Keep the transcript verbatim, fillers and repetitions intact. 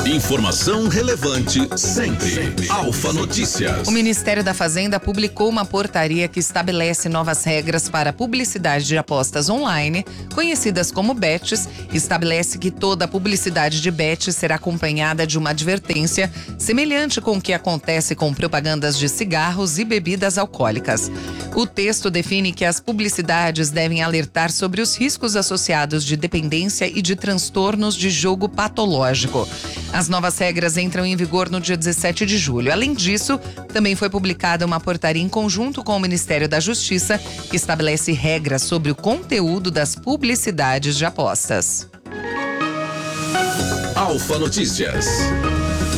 Informação relevante sempre. Alfa Notícias. O Ministério da Fazenda publicou uma portaria que estabelece novas regras para a publicidade de apostas online, conhecidas como bets. Estabelece que toda publicidade de bet será acompanhada de uma advertência, semelhante com o que acontece com propagandas de cigarros e bebidas alcoólicas. O texto define que as publicidades devem alertar sobre os riscos associados de dependência e de transtornos de jogo patológico. As novas regras entram em vigor no dia dezessete de julho. Além disso, também foi publicada uma portaria em conjunto com o Ministério da Justiça que estabelece regras sobre o conteúdo das publicidades de apostas. Alfa Notícias.